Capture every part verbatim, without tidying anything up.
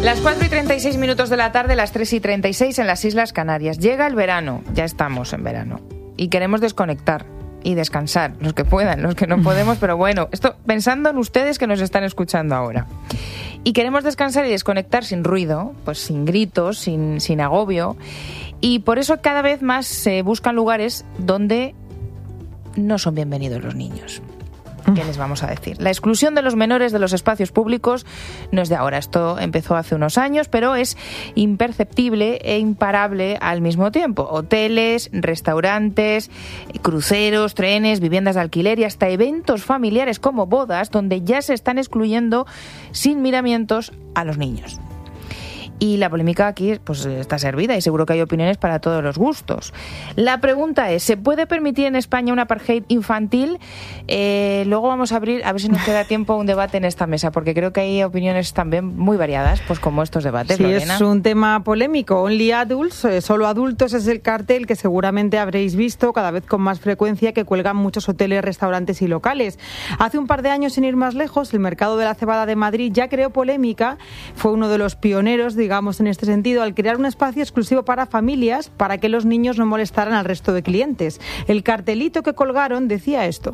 Las cuatro y treinta y seis minutos de la tarde, las tres y treinta y seis en las Islas Canarias. Llega el verano, ya estamos en verano, y queremos desconectar y descansar, los que puedan, los que no podemos, pero bueno, esto pensando en ustedes que nos están escuchando ahora. Y queremos descansar y desconectar sin ruido, pues sin gritos, sin, sin agobio, y por eso cada vez más se buscan lugares donde no son bienvenidos los niños. ¿Qué les vamos a decir? La exclusión de los menores de los espacios públicos no es de ahora. Esto empezó hace unos años, pero es imperceptible e imparable al mismo tiempo. Hoteles, restaurantes, cruceros, trenes, viviendas de alquiler y hasta eventos familiares como bodas, donde ya se están excluyendo sin miramientos a los niños. Y la polémica aquí pues está servida y seguro que hay opiniones para todos los gustos. La pregunta es, ¿se puede permitir en España un apartheid infantil? Eh, luego vamos a abrir, a ver si nos queda tiempo, un debate en esta mesa, porque creo que hay opiniones también muy variadas, pues como estos debates. Sí, Lorena. Es un tema polémico. Only Adults, eh, solo adultos, es el cartel que seguramente habréis visto cada vez con más frecuencia que cuelgan muchos hoteles, restaurantes y locales. Hace un par de años, sin ir más lejos, el mercado de la cebada de Madrid ya creó polémica. Fue uno de los pioneros, digamos, en este sentido, al crear un espacio exclusivo para familias para que los niños no molestaran al resto de clientes. El cartelito que colgaron decía esto.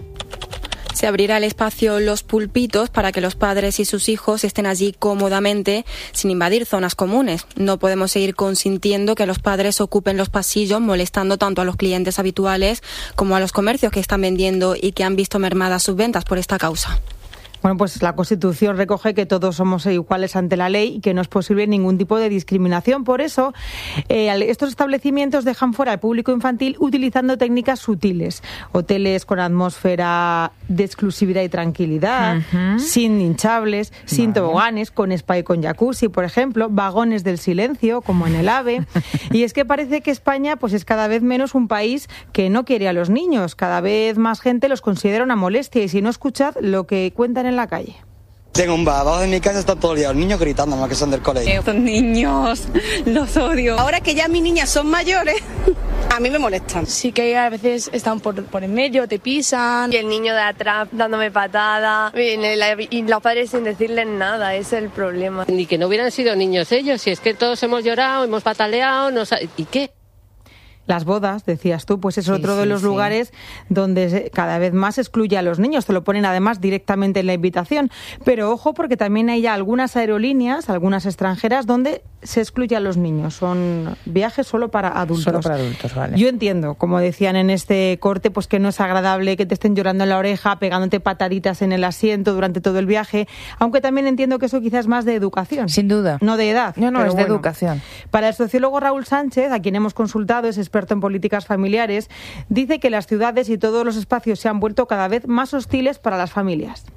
Se abrirá el espacio Los Pulpitos para que los padres y sus hijos estén allí cómodamente sin invadir zonas comunes. No podemos seguir consintiendo que los padres ocupen los pasillos molestando tanto a los clientes habituales como a los comercios que están vendiendo y que han visto mermadas sus ventas por esta causa. Bueno, pues la Constitución recoge que todos somos iguales ante la ley y que no es posible ningún tipo de discriminación. Por eso, eh, estos establecimientos dejan fuera al público infantil utilizando técnicas sutiles. Hoteles con atmósfera de exclusividad y tranquilidad, uh-huh. sin hinchables, vale. sin toboganes, con spa y con jacuzzi, por ejemplo, vagones del silencio, como en el AVE. Y es que parece que España pues es cada vez menos un país que no quiere a los niños. Cada vez más gente los considera una molestia. Y si no, escuchad lo que cuentan en la calle. Tengo un bar, abajo de mi casa está todo el día, los niños gritando más que son del colegio. Estos niños, los odio. Ahora que ya mis niñas son mayores, a mí me molestan. Sí que a veces están por, por en medio, te pisan. Y el niño de atrás dándome patada y los padres sin decirles nada, ese es el problema. Ni que no hubieran sido niños ellos, si es que todos hemos llorado, hemos pataleado, no sa- ¿y qué? Las bodas, decías tú, pues es sí, otro sí, de los sí. lugares donde cada vez más excluye a los niños. Te lo ponen además directamente en la invitación. Pero ojo, porque también hay ya algunas aerolíneas, algunas extranjeras, donde se excluye a los niños. Son viajes solo para adultos. Solo para adultos, vale. Yo entiendo, como decían en este corte, pues que no es agradable que te estén llorando en la oreja, pegándote pataditas en el asiento durante todo el viaje, aunque también entiendo que eso quizás es más de educación. Sin duda. No de edad. No, no, es bueno. de educación. Para el sociólogo Raúl Sánchez, a quien hemos consultado, es experto en políticas familiares, dice que las ciudades y todos los espacios se han vuelto cada vez más hostiles para las familias.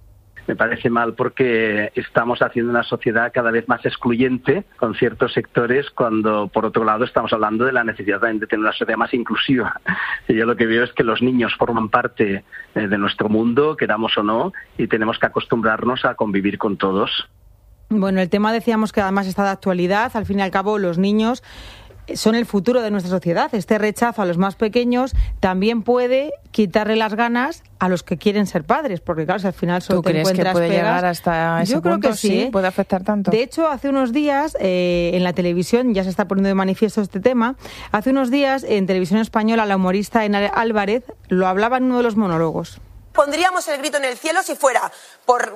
Me parece mal porque estamos haciendo una sociedad cada vez más excluyente con ciertos sectores cuando, por otro lado, estamos hablando de la necesidad también de tener una sociedad más inclusiva. Y yo lo que veo es que los niños forman parte de nuestro mundo, queramos o no, y tenemos que acostumbrarnos a convivir con todos. Bueno, el tema decíamos que además está de actualidad. Al fin y al cabo, los niños son el futuro de nuestra sociedad. Este rechazo a los más pequeños también puede quitarle las ganas a los que quieren ser padres, porque claro, si al final solo te encuentras pegas... ¿Tú crees que puede llegar hasta ese Yo creo punto? Que sí, ¿eh? ¿Puede afectar tanto? De hecho, hace unos días, eh, en la televisión, ya se está poniendo de manifiesto este tema, hace unos días, en Televisión Española, la humorista Ena Álvarez lo hablaba en uno de los monólogos. Pondríamos el grito en el cielo si fuera por